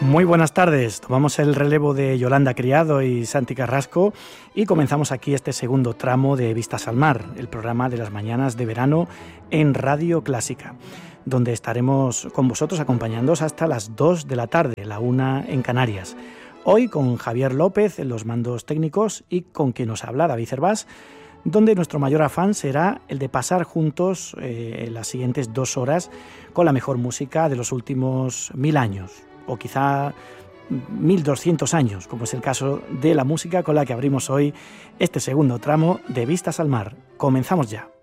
Muy buenas tardes, tomamos el relevo de Yolanda Criado y Santi Carrasco y comenzamos aquí este segundo tramo de Vistas al Mar, el programa de las mañanas de verano en Radio Clásica, donde estaremos con vosotros acompañándoos hasta las 2 de la tarde, la 1 en Canarias. Hoy con Javier López en los mandos técnicos y con quien nos habla, David Cervás, donde nuestro mayor afán será el de pasar juntos las siguientes 2 horas con la mejor música de los últimos 1000 años, o quizá 1200 años, como es el caso de la música con la que abrimos hoy este segundo tramo de Vistas al Mar. Comenzamos ya.